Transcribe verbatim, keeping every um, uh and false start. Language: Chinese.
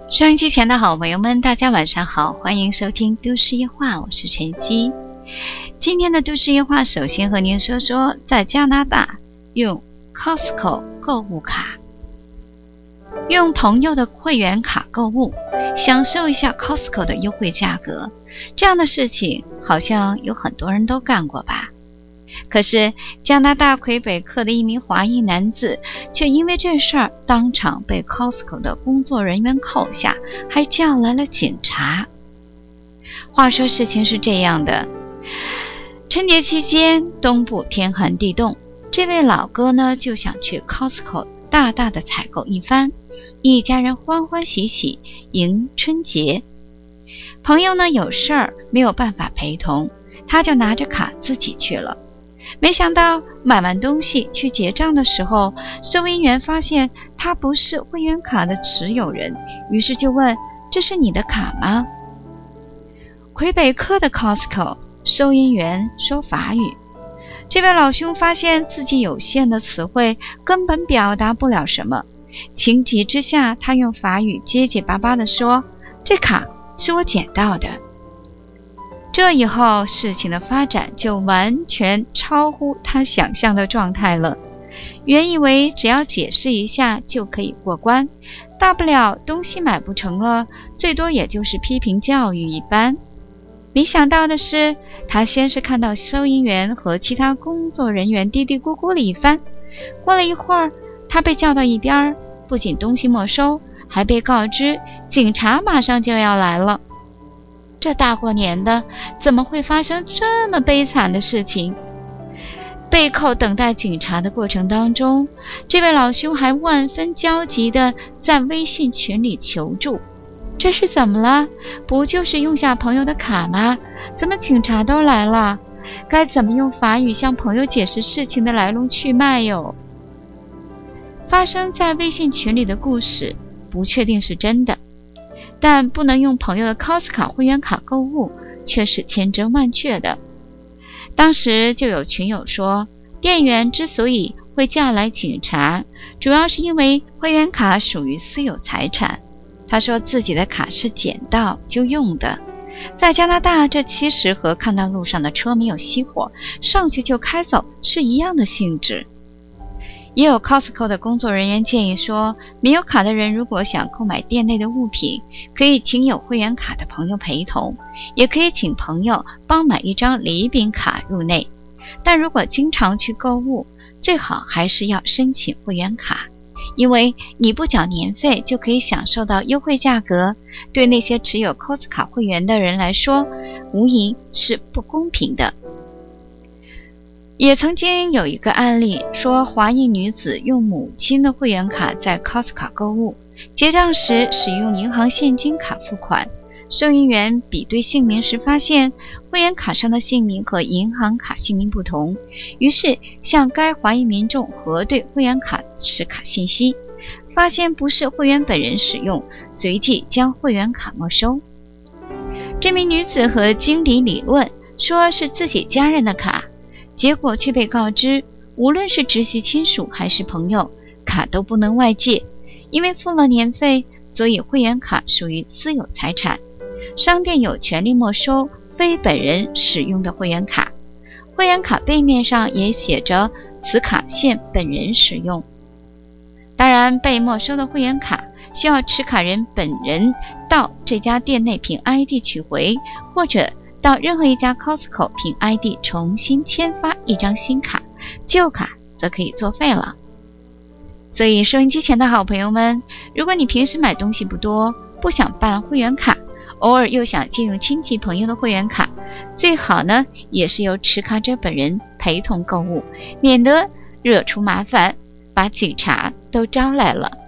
收音机前的好朋友们，大家晚上好，欢迎收听都市夜话，我是晨曦。今天的都市夜话首先和您说说在加拿大用 Costco 购物卡，用朋友的会员卡购物，享受一下 Costco 的优惠价格，这样的事情好像有很多人都干过吧。可是加拿大魁北克的一名华裔男子却因为这事儿当场被 Costco 的工作人员扣下，还叫来了警察。话说事情是这样的，春节期间东部天寒地冻，这位老哥呢就想去 Costco 大大的采购一番，一家人欢欢喜喜迎春节。朋友呢有事儿没有办法陪同，他就拿着卡自己去了。没想到买完东西去结账的时候，收银员发现他不是会员卡的持有人，于是就问：这是你的卡吗？魁北克的 Costco 收银员说法语，这位老兄发现自己有限的词汇根本表达不了什么，情急之下他用法语结结巴巴地说：这卡是我捡到的。这以后事情的发展就完全超乎他想象的状态了。原以为只要解释一下就可以过关，大不了东西买不成了，最多也就是批评教育一番。没想到的是，他先是看到收银员和其他工作人员嘀嘀咕咕了一番，过了一会儿，他被叫到一边，不仅东西没收，还被告知警察马上就要来了。这大过年的，怎么会发生这么悲惨的事情？被扣等待警察的过程当中，这位老兄还万分焦急地在微信群里求助。这是怎么了？不就是用下朋友的卡吗？怎么警察都来了？该怎么用法语向朋友解释事情的来龙去脉哟？发生在微信群里的故事不确定是真的，但不能用朋友的 Costco 会员卡购物却是千真万确的。当时就有群友说，店员之所以会叫来警察，主要是因为会员卡属于私有财产。他说自己的卡是捡到就用的，在加拿大这其实和看到路上的车没有熄火，上去就开走是一样的性质。也有 Costco 的工作人员建议说，没有卡的人如果想购买店内的物品，可以请有会员卡的朋友陪同，也可以请朋友帮买一张礼品卡入内。但如果经常去购物，最好还是要申请会员卡，因为你不缴年费就可以享受到优惠价格，对那些持有 Costco 会员的人来说，无疑是不公平的。也曾经有一个案例说，华裔女子用母亲的会员卡在 Costco 购物，结账时使用银行现金卡付款，收银员比对姓名时发现会员卡上的姓名和银行卡姓名不同，于是向该华裔民众核对会员卡持卡信息，发现不是会员本人使用，随即将会员卡没收。这名女子和经理理论说是自己家人的卡，结果却被告知，无论是直系亲属还是朋友，卡都不能外借，因为付了年费，所以会员卡属于私有财产，商店有权利没收非本人使用的会员卡，会员卡背面上也写着此卡限本人使用。当然，被没收的会员卡需要持卡人本人到这家店内凭 I D 取回，或者到任何一家 Costco 凭 I D 重新签发一张新卡，旧卡则可以作废了。所以收音机前的好朋友们，如果你平时买东西不多，不想办会员卡，偶尔又想借用亲戚朋友的会员卡，最好呢也是由持卡者本人陪同购物，免得惹出麻烦，把警察都招来了。